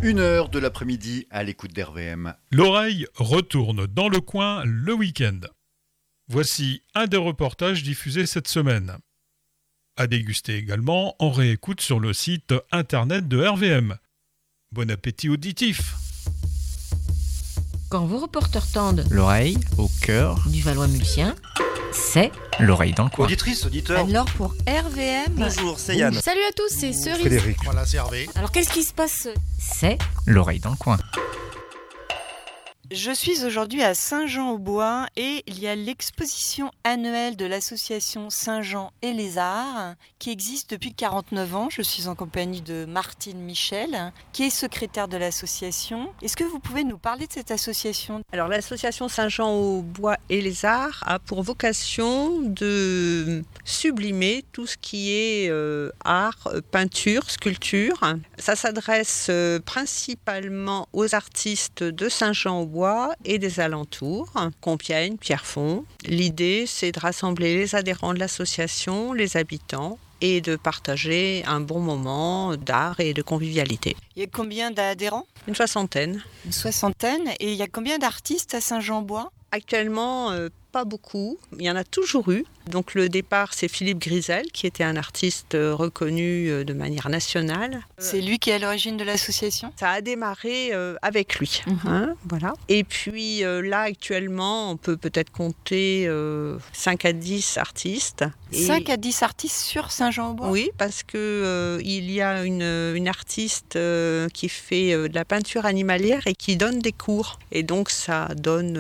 1h de l'après-midi à l'écoute d'RVM. L'oreille retourne dans le coin le week-end. Voici un des reportages diffusés cette semaine. À déguster également en réécoute sur le site internet de RVM. Bon appétit auditif. Quand vos reporters tendent l'oreille au cœur du Valois-Mulsien, c'est l'oreille dans le coin. Auditrice, auditeur. alors pour RVM. Bonjour, c'est Yann. Salut à tous, c'est Cerise. Frédéric. Voilà, c'est Hervé. Alors qu'est-ce qui se passe? C'est L'oreille dans le coin. Je suis aujourd'hui à Saint-Jean-au-Bois et il y a l'exposition annuelle de l'association Saint-Jean et les Arts qui existe depuis 49 ans. Je suis en compagnie de Martine Michel qui est secrétaire de l'association. Est-ce que vous pouvez nous parler de cette association? Alors l'association Saint-Jean-au-Bois et les Arts a pour vocation de sublimer tout ce qui est art, peinture, sculpture. Ça s'adresse principalement aux artistes de Saint-Jean-au-Bois et des alentours, Compiègne, Pierrefonds. L'idée, c'est de rassembler les adhérents de l'association, les habitants, et de partager un bon moment d'art et de convivialité. Il y a combien d'adhérents? Une soixantaine. Une soixantaine. Et il y a combien d'artistes à Saint-Jean-au-Bois? Actuellement, pas beaucoup. Il y en a toujours eu. Donc le départ, c'est Philippe Grisel, qui était un artiste reconnu de manière nationale. C'est lui qui est à l'origine de l'association? Ça a démarré avec lui. Voilà. Et puis là, actuellement, on peut peut-être compter 5 à 10 artistes. 5 à 10 artistes sur Saint-Jean-au-Bois? Oui, parce que il y a une artiste qui fait de la peinture animalière et qui donne des cours. Et donc ça donne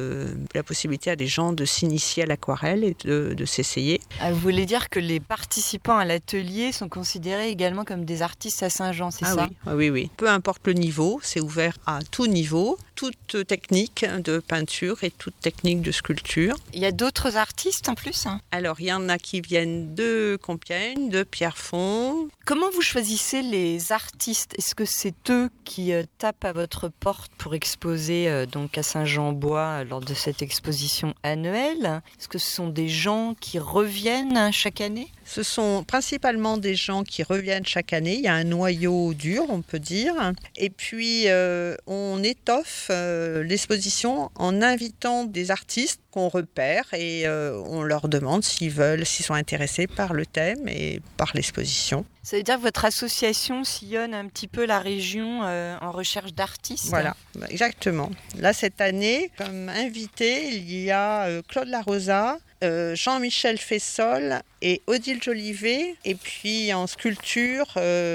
la possibilité à des gens de s'initier à l'aquarelle et de s'essayer. Vous voulez dire que les participants à l'atelier sont considérés également comme des artistes à Saint-Jean, c'est ça? Oui. Peu importe le niveau, c'est ouvert à tout niveau, toute technique de peinture et toute technique de sculpture. Il y a d'autres artistes en plus? Alors, il y en a qui viennent de Compiègne, de Pierrefonds. Comment vous choisissez les artistes? Est-ce que c'est eux qui tapent à votre porte pour exposer donc à Saint-Jean-au-Bois lors de cette exposition annuelle? Est-ce que ce sont des gens qui reviennent chaque année? Ce sont principalement des gens qui reviennent chaque année. Il y a un noyau dur, on peut dire. Et puis, on étoffe l'exposition en invitant des artistes qu'on repère et on leur demande s'ils sont intéressés par le thème et par l'exposition. Ça veut dire que votre association sillonne un petit peu la région en recherche d'artistes? Voilà, exactement. Là, cette année, comme invité, il y a Claude Larosa, Jean-Michel Fessol et Odile Jolivet. Et puis en sculpture,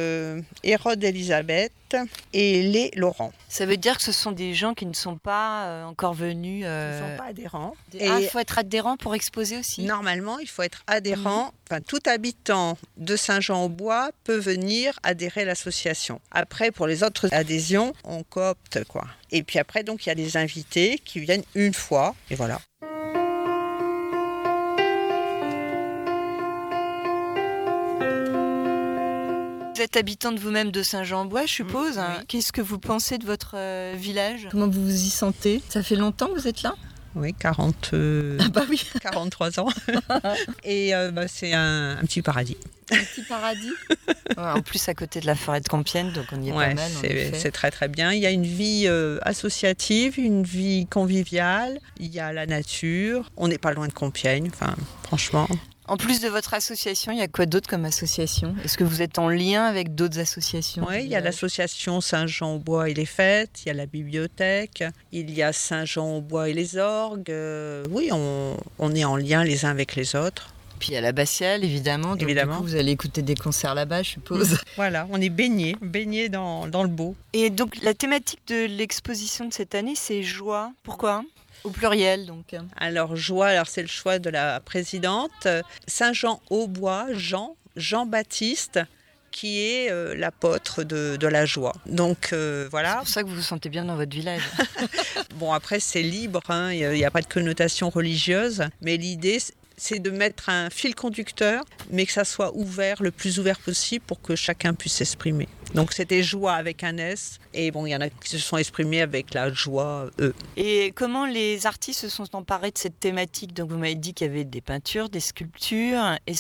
Hérode Elisabeth et Lé Laurent. Ça veut dire que ce sont des gens qui ne sont pas encore venus... Ils ne sont pas adhérents. Il faut être adhérent pour exposer aussi? Normalement, il faut être adhérent. Enfin, tout habitant de Saint-Jean-au-Bois peut venir adhérer à l'association. Après, pour les autres adhésions, on coopte, quoi. Et puis après, donc, il y a des invités qui viennent une fois. Et voilà. Vous êtes habitante vous-même de Saint-Jean-au-Bois, je suppose. Oui. Qu'est-ce que vous pensez de votre village? Comment vous vous y sentez? Ça fait longtemps que vous êtes là? Oui, 43 ans. Et c'est un petit paradis. Un petit paradis. En plus, à côté de la forêt de Compiègne, donc on y est pas mal. C'est très très bien. Il y a une vie associative, une vie conviviale. Il y a la nature. On n'est pas loin de Compiègne, enfin, franchement. En plus de votre association, il y a quoi d'autre comme association? Est-ce que vous êtes en lien avec d'autres associations? Oui, il y a l'association Saint-Jean-au-Bois et les Fêtes, il y a la bibliothèque, il y a Saint-Jean-au-Bois et les orgues. Oui, on est en lien les uns avec les autres. Puis il y a l'abbatiale, évidemment. Donc, évidemment. Du coup, vous allez écouter des concerts là-bas, je suppose. Voilà, on est baignés dans le beau. Et donc, la thématique de l'exposition de cette année, c'est joie. Pourquoi? Au pluriel, donc. Alors, joie, c'est le choix de la présidente. Saint-Jean-au-Bois, Jean-Baptiste, qui est l'apôtre de la joie. Donc, voilà. C'est pour ça que vous vous sentez bien dans votre village. Bon, après, c'est libre, il n'y a pas de connotation religieuse, mais l'idée, c'est de mettre un fil conducteur, mais que ça soit ouvert, le plus ouvert possible pour que chacun puisse s'exprimer. Donc c'était joie avec un S, et bon, il y en a qui se sont exprimés avec la joie E. Et comment les artistes se sont emparés de cette thématique? Donc vous m'avez dit qu'il y avait des peintures, des sculptures.